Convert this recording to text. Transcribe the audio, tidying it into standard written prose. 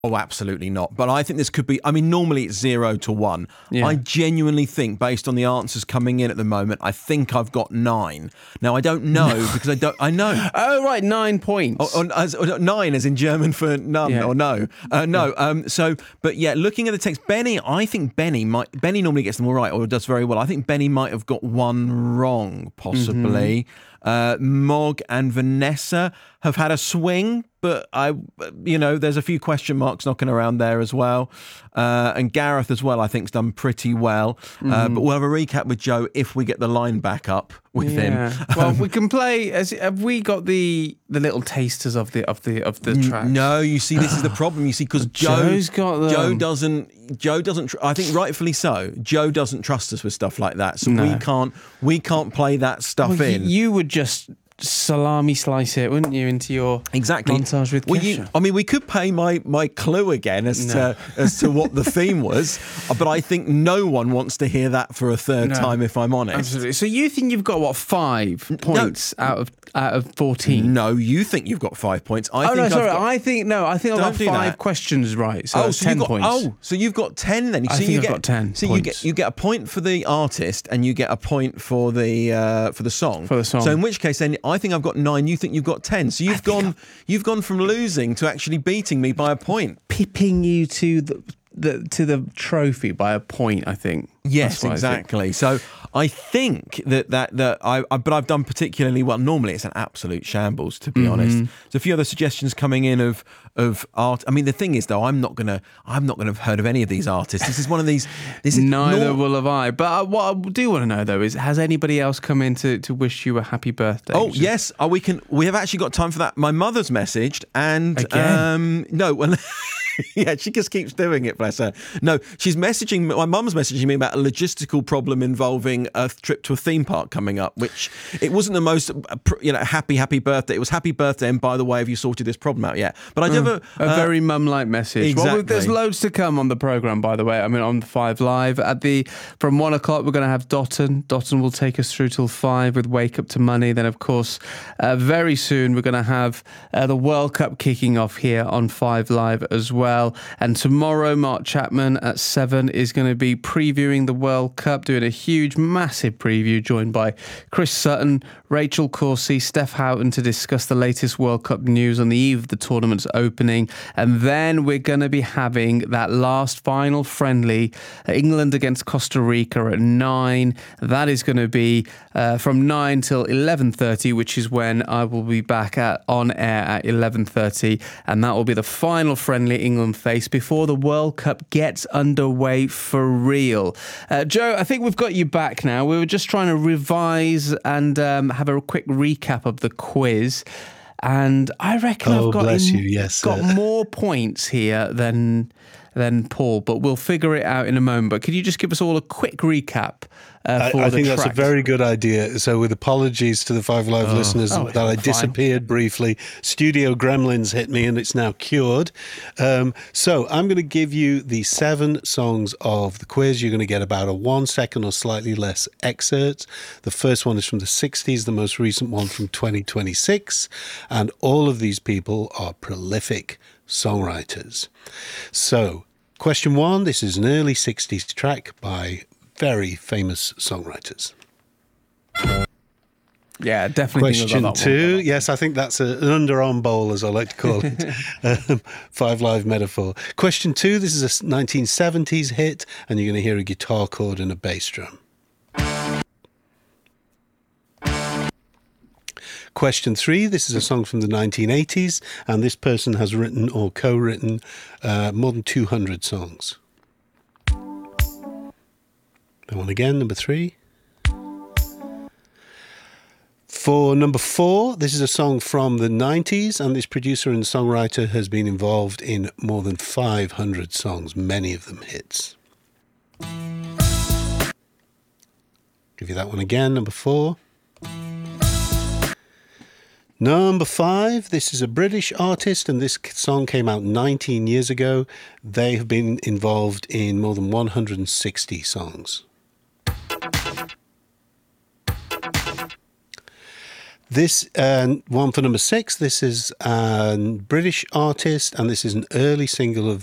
Oh, absolutely not. But I think this could be, I mean, normally it's 0 to 1. Yeah. I genuinely think, based on the answers coming in at the moment, I think I've got 9. Now, I don't know because I know. Oh, right, 9 points. Or 9 as in German for none or no. No. But yeah, looking at the text, I think Benny normally gets them all right or does very well. I think Benny might have got one wrong, possibly. Mog and Vanessa have had a swing, but there's a few question marks knocking around there as well. And Gareth as well, I think, has done pretty well. But we'll have a recap with Joe if we get the line back up with him. Well, we can play. Have we got the little tasters of the track? No, you see, this is the problem. You see, because Joe's got them. Joe doesn't. I think rightfully so. Joe doesn't trust us with stuff like that, so we can't play that stuff in. You would just salami slice it, wouldn't you, into your montage with Kesha? We could pay my clue again as to what the theme was, but I think no one wants to hear that for a third time, if I'm honest. Absolutely. So you think you've got 5 points out of 14? No, you think you've got 5 points. I think I've got 5 questions right. So that's 10 points. So you've got 10 then. I think I've got 10. So points. you get a point for the artist and you get a point for the song. For the song. So in which case then I think I've got 9. You think you've got 10. So you've gone from losing to actually beating me by a point, pipping you to the trophy by a point. I think. Yes, exactly. So I think that I've done particularly well. Normally it's an absolute shambles, to be honest. There's a few other suggestions coming in of art. I mean, the thing is though, I'm not gonna have heard of any of these artists. This is one of these. Neither will have I. But what I do want to know though is, has anybody else come in to wish you a happy birthday? Oh yes, we have actually got time for that. My mother's messaged and again? No, well. Yeah, she just keeps doing it, bless her. No, she's messaging me. My mum's messaging me about a logistical problem involving a trip to a theme park coming up, which it wasn't the most, happy birthday. It was happy birthday, and by the way, have you sorted this problem out yet? But I do have a very mum-like message. Exactly. Well, there's loads to come on the programme, by the way. I mean, on 5 Live from 1 o'clock, we're going to have Dotun. Dotun will take us through till 5 with Wake Up to Money. Then, of course, very soon we're going to have the World Cup kicking off here on 5 Live as well. And tomorrow, Mark Chapman at 7 is going to be previewing the World Cup, doing a huge, massive preview, joined by Chris Sutton, Rachel Corsie, Steph Houghton to discuss the latest World Cup news on the eve of the tournament's opening. And then we're going to be having that last final friendly, England against Costa Rica at 9. That is going to be from 9 till 11:30, which is when I will be back on air at 11:30. And that will be the final friendly England face before the World Cup gets underway for real. Joe, I think we've got you back now. We were just trying to have a quick recap of the quiz. And I reckon I've got more points here than Paul, but we'll figure it out in a moment. But could you just give us all a quick recap I think that's a very good idea. So with apologies to the 5 Live listeners that I disappeared briefly. Studio gremlins hit me and it's now cured. So I'm going to give you the 7 songs of the quiz. You're going to get about a 1 second or slightly less excerpt. The first one is from the 60s, the most recent one from 2026. And all of these people are prolific songwriters. So question 1, this is an early 60s track by very famous songwriters. Yeah, definitely. Question 2, yes, I think that's an underarm bowl, as I like to call it. 5 Live metaphor. Question 2, this is a 1970s hit, and you're going to hear a guitar chord and a bass drum. Question 3, this is a song from the 1980s, and this person has written or co-written more than 200 songs. That one again, number 3. For number 4, this is a song from the 90s, and this producer and songwriter has been involved in more than 500 songs, many of them hits. Give you that one again, number 4. Number 5, this is a British artist, and this song came out 19 years ago. They have been involved in more than 160 songs. This one for number 6. This is a British artist, and this is an early single of